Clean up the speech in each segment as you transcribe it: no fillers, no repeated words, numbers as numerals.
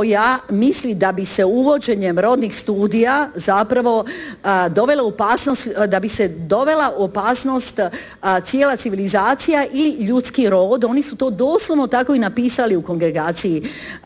koja misli da bi se uvođenjem rodnih studija zapravo dovela u opasnost, da bi se dovela u opasnost cijela civilizacija ili ljudski rod. Oni su to doslovno tako i napisali u kongregaciji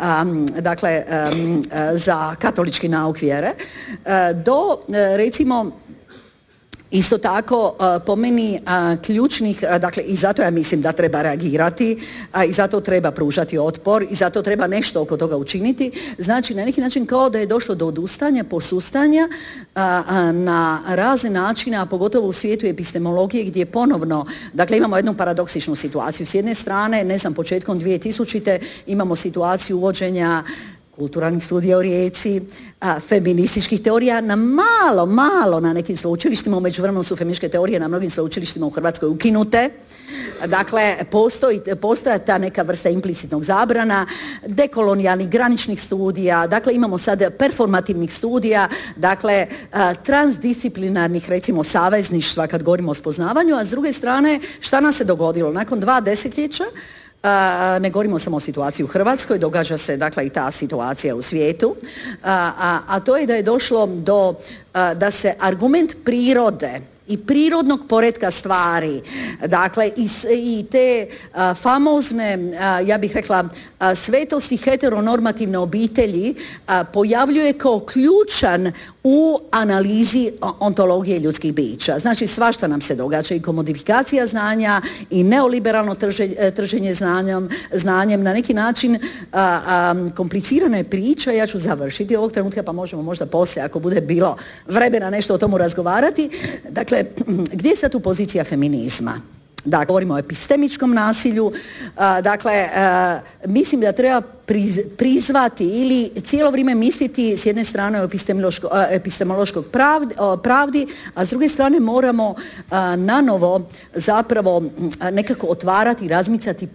za katolički nauk vjere. Do recimo isto tako po meni ključnih, dakle i zato ja mislim da treba reagirati i zato treba pružati otpor i zato treba nešto oko toga učiniti. Znači na neki način kao da je došlo do odustanja, posustanja na razne načine, a pogotovo u svijetu epistemologije gdje ponovno, dakle imamo jednu paradoksičnu situaciju. S jedne strane, ne znam, početkom 2000. imamo situaciju uvođenja kulturalnih studija u Rijeci, feminističkih teorija na malo na nekim sveučilištima. U međuvremenu su feminističke teorije na mnogim sveučilištima u Hrvatskoj ukinute. Dakle, postoja ta neka vrsta implicitnog zabrana, dekolonijalnih graničnih studija, dakle imamo sad performativnih studija, dakle transdisciplinarnih recimo savezništva kad govorimo o spoznavanju, a s druge strane šta nam se dogodilo? Nakon 2 desetljeća, ne govorimo samo o situaciji u Hrvatskoj, događa se dakle i ta situacija u svijetu, a to je da je došlo do da se argument prirode i prirodnog poretka stvari, dakle i te famozne, ja bih rekla, svetosti heteronormativne obitelji pojavljuje kao ključan u analizi ontologije ljudskih bića. Znači svašta nam se događa, i komodifikacija znanja i neoliberalno trženje znanjem. Na neki način komplicirana je priča. Ja ću završiti ovog trenutka, pa možemo možda poslije, ako bude bilo vremena, nešto o tomu razgovarati. Dakle, gdje je sad tu pozicija feminizma? Da, govorimo o epistemičkom nasilju, dakle, mislim da treba prizvati ili cijelo vrijeme misliti s jedne strane o epistemološkog pravdi, a s druge strane moramo nanovo zapravo nekako otvarati, razmicati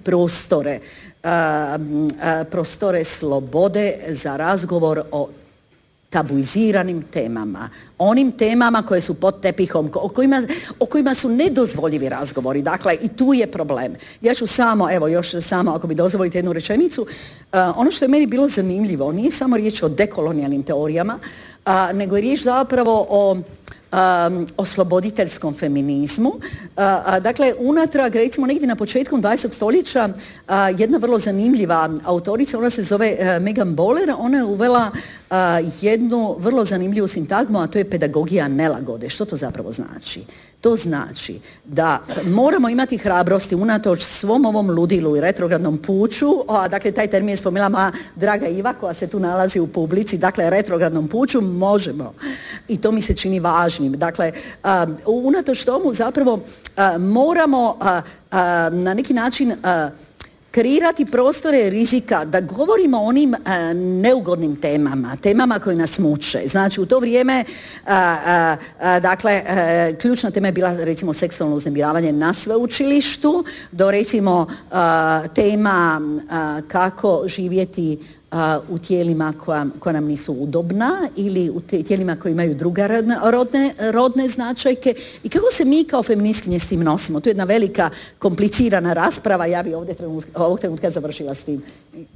prostore slobode za razgovor o tabuiziranim temama, onim temama koje su pod tepihom, o kojima su nedozvoljivi razgovori. Dakle, i tu je problem. Ja ću samo, ako mi dozvolite jednu rečenicu, ono što je meni bilo zanimljivo, nije samo riječ o dekolonijalnim teorijama, nego je riječ zapravo o osloboditeljskom feminizmu. Dakle, unatrag, recimo negdje na početku 20. stoljeća, jedna vrlo zanimljiva autorica, ona se zove Megan Boller, ona je uvela jednu vrlo zanimljivu sintagmu, a to je pedagogija nelagode. Što to zapravo znači? To znači da moramo imati hrabrosti unatoč svom ovom ludilu i retrogradnom puću, dakle taj termin je spomenula moja draga Iva koja se tu nalazi u publici, dakle retrogradnom puću možemo, i to mi se čini važnim. Dakle, unatoč tomu zapravo moramo na neki način kreirati prostore rizika, da govorimo o onim neugodnim temama koje nas muče. Znači, u to vrijeme, dakle, ključna tema je bila, recimo, seksualno uznemiravanje na sveučilištu, do, recimo, tema kako živjeti u tijelima koja nam nisu udobna ili u tijelima koji imaju druga rodne značajke, i kako se mi kao feministkinje s tim nosimo. To je jedna velika, komplicirana rasprava. Ja bi ovog trenutka završila s tim.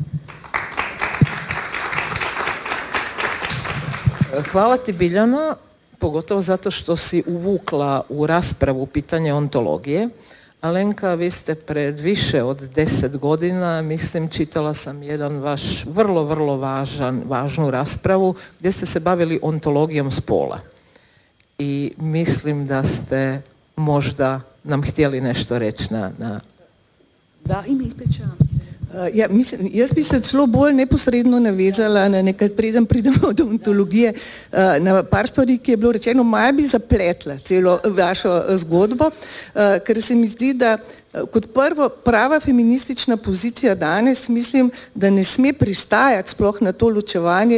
Hvala ti, Biljana, pogotovo zato što si uvukla u raspravu pitanje ontologije. Alenka, vi ste pred više od 10 godina, mislim, čitala sam jedan vaš vrlo važnu raspravu gdje ste se bavili ontologijom spola. I mislim da ste možda nam htjeli nešto reći na... Da, in me ispričavam se. Ja, mislim, jaz bi se celo bolj neposredno navezala na nekaj, preden pridemo do ontologije, na par stvari, ki je bilo rečeno, malo bi zapletla celo vašo zgodbo, ker se mi zdi, da kot prvo prava feministična pozicija danes, mislim, da ne sme pristajati sploh na to ločevanje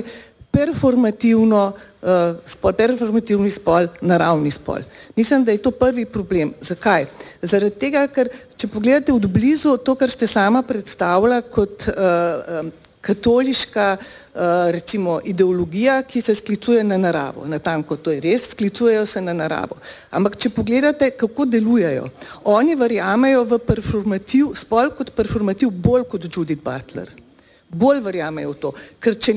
performativni spol, naravni spol. Mislim, da je to prvi problem. Zakaj? Zaradi tega, ker če pogledate od blizu to, kar ste sama predstavila kot katoliška recimo ideologija, ki se sklicuje na naravo. Natanko, to je res, sklicujejo se na naravo. Ampak če pogledate, kako delujejo, oni verjamejo v spol kot performativ bolj kot Judith Butler. Bolj verjamejo v to, ker če